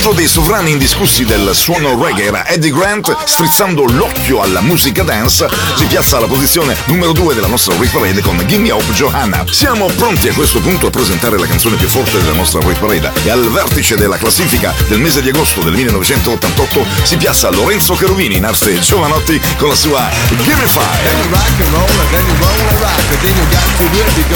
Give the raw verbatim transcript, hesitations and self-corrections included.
Altro dei sovrani indiscussi del suono reggae era Eddie Grant. Strizzando l'occhio alla musica dance, si piazza alla posizione numero due della nostra Hit Parade con Gimme Hope Johanna. Siamo pronti a questo punto a presentare la canzone più forte della nostra Hit Parade, e al vertice della classifica del mese di agosto del millenovecentottantotto si piazza Lorenzo Cherubini in arte Giovanotti con la sua Gimme Five.